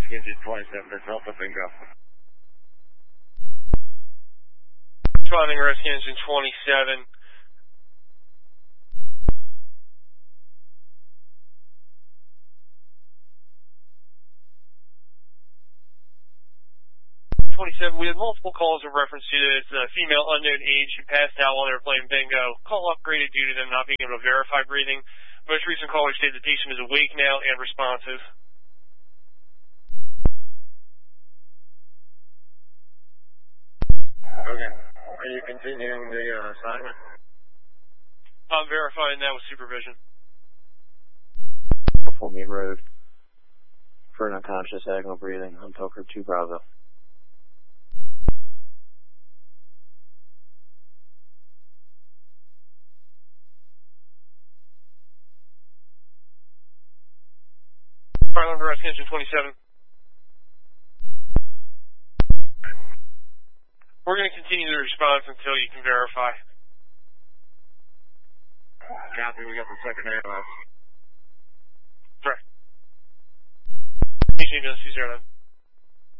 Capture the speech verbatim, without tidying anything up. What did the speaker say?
Rescue Engine twenty-seven, this Alpha Bingo. Responding Rescue Engine twenty-seven. twenty-seven, we had multiple calls in reference to this uh, female unknown age who passed out while they were playing bingo. Call upgraded due to them not being able to verify breathing. Most recent caller stated the patient is awake now and responsive. Okay. Are you continuing the uh, assignment? I'm verifying that with supervision. Before me road. For an unconscious agonal breathing on Toker two Bravo. Island Rescue Engine twenty-seven. We're going to continue the response until you can verify. Copy, we got the second airline. Right. P G two zero.